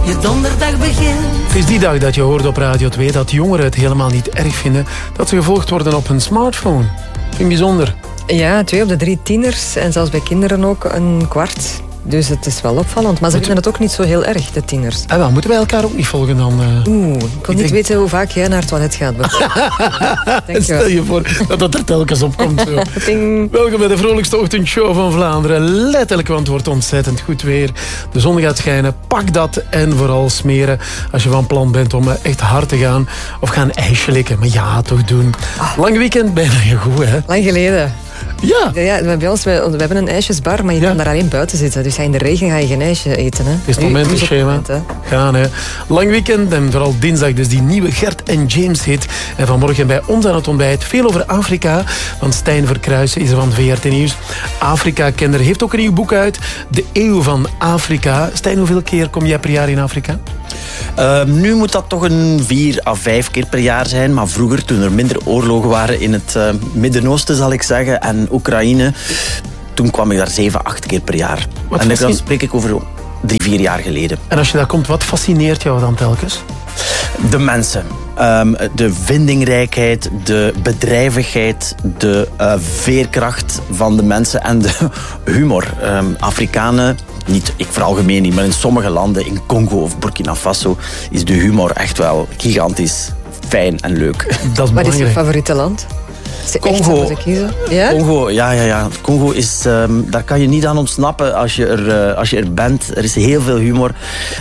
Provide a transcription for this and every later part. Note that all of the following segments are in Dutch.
je donderdag begint. Het is die dag dat je hoort op Radio 2 dat jongeren het helemaal niet erg vinden dat ze gevolgd worden op hun smartphone. Vind ik bijzonder. Ja, 2 op de 3 tieners en zelfs bij kinderen ook 1/4. Dus het is wel opvallend. Maar ze vinden het ook niet zo heel erg, de tieners. Wel, moeten wij elkaar ook niet volgen dan? Ik wil niet weten hoe vaak jij naar het toilet gaat. Stel je voor dat er telkens op komt. Zo. Welkom bij de vrolijkste ochtendshow van Vlaanderen. Letterlijk, want het wordt ontzettend goed weer. De zon gaat schijnen. Pak dat en vooral smeren. Als je van plan bent om echt hard te gaan. Of ga een ijsje likken. Maar ja, toch doen. Lang weekend, bijna je goed, hè? Lang geleden. Ja. Bij ons, we hebben een ijsjesbar, maar je kan daar alleen buiten zitten. Dus in de regen ga je geen ijsje eten. Hè. Het is het momentenschema. Gaan, hè. Lang weekend en vooral dinsdag dus die nieuwe Gert en James hit. En vanmorgen bij ons aan het ontbijt veel over Afrika. Want Stijn Verkruijsen is er van VRT Nieuws. Afrika-kenner heeft ook een nieuw boek uit. De Eeuw van Afrika. Stijn, hoeveel keer kom jij per jaar in Afrika? Nu moet dat toch een 4 à 5 keer per jaar zijn. Maar vroeger, toen er minder oorlogen waren in het Midden-Oosten, zal ik zeggen, en Oekraïne, toen kwam ik daar 7, 8 keer per jaar. En dan spreek ik over 3, 4 jaar geleden. En als je daar komt, wat fascineert jou dan telkens? De mensen. De vindingrijkheid, de bedrijvigheid, de veerkracht van de mensen en de humor. Afrikanen, niet, ik veralgemeen niet, maar in sommige landen, in Congo of Burkina Faso, is de humor echt wel gigantisch fijn en leuk. Wat is je favoriete land? Congo. Ja? Congo, ja. Congo is, daar kan je niet aan ontsnappen als je er bent. Er is heel veel humor.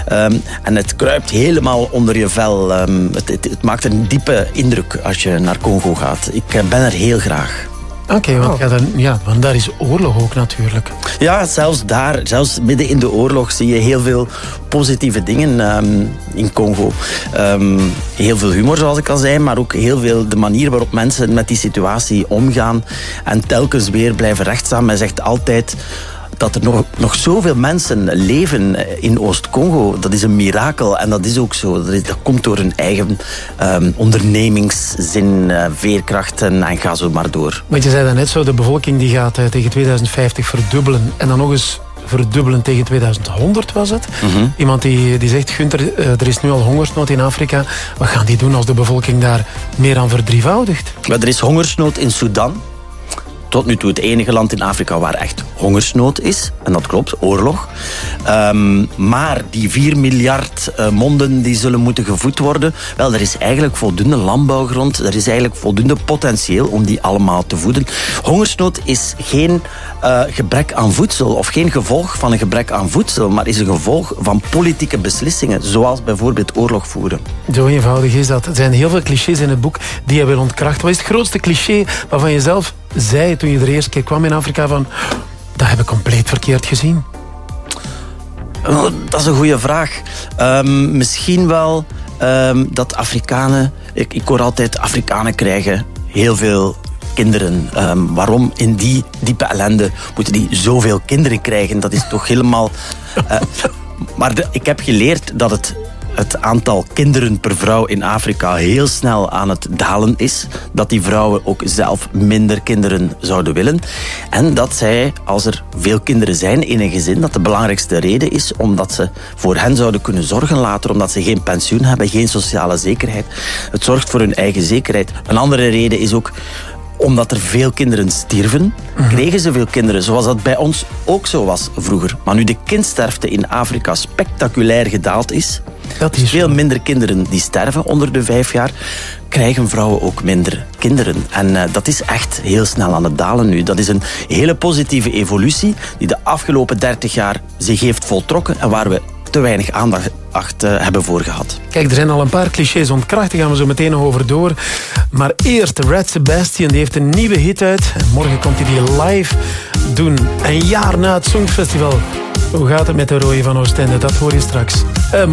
En het kruipt helemaal onder je vel. Het maakt een diepe indruk als je naar Congo gaat. Ik ben er heel graag. Oké, want daar is oorlog ook natuurlijk. Ja, zelfs midden in de oorlog zie je heel veel positieve dingen in Congo. Heel veel humor, zoals ik al zei, maar ook heel veel de manier waarop mensen met die situatie omgaan en telkens weer blijven rechtstaan. Men zegt altijd dat er nog zoveel mensen leven in Oost-Congo. Dat is een mirakel en dat is ook zo. Dat komt door hun eigen ondernemingszin, veerkracht en ga zo maar door. Want je zei dat net zo, de bevolking die gaat tegen 2050 verdubbelen en dan nog eens verdubbelen tegen 2100 was het. Mm-hmm. Iemand die zegt, Gunther, er is nu al hongersnood in Afrika. Wat gaan die doen als de bevolking daar meer dan verdrievoudigt? Er is hongersnood in Sudan. Tot nu toe het enige land in Afrika waar echt hongersnood is. En dat klopt, oorlog. Maar die 4 miljard monden die zullen moeten gevoed worden. Wel, er is eigenlijk voldoende landbouwgrond. Er is eigenlijk voldoende potentieel om die allemaal te voeden. Hongersnood is geen gebrek aan voedsel of geen gevolg van een gebrek aan voedsel, maar is een gevolg van politieke beslissingen, zoals bijvoorbeeld oorlog voeren. Zo eenvoudig is dat. Er zijn heel veel clichés in het boek die je wil ontkrachten. Wat is het grootste cliché waarvan je zelf zei toen je de eerste keer kwam in Afrika van, dat heb ik compleet verkeerd gezien? Dat is een goede vraag. Misschien wel dat Afrikanen, ik hoor altijd Afrikanen krijgen heel veel kinderen. Waarom in die diepe ellende moeten die zoveel kinderen krijgen? Dat is toch helemaal... Maar ik heb geleerd dat het aantal kinderen per vrouw in Afrika heel snel aan het dalen is. Dat die vrouwen ook zelf minder kinderen zouden willen. En dat zij, als er veel kinderen zijn in een gezin, dat de belangrijkste reden is omdat ze voor hen zouden kunnen zorgen later, omdat ze geen pensioen hebben, geen sociale zekerheid. Het zorgt voor hun eigen zekerheid. Een andere reden is ook omdat er veel kinderen stierven, kregen ze veel kinderen, zoals dat bij ons ook zo was vroeger. Maar nu de kindsterfte in Afrika spectaculair gedaald is, veel minder kinderen die sterven onder de 5 jaar, krijgen vrouwen ook minder kinderen. En dat is echt heel snel aan het dalen nu. Dat is een hele positieve evolutie die de afgelopen 30 jaar zich heeft voltrokken en waar we te weinig aandacht hebben voor gehad. Kijk, er zijn al een paar clichés ontkracht, daar gaan we zo meteen nog over door. Maar eerst, Red Sebastian, die heeft een nieuwe hit uit. En morgen komt hij die live doen. Een jaar na het Songfestival. Hoe gaat het met de Roy van Oostende? Dat hoor je straks.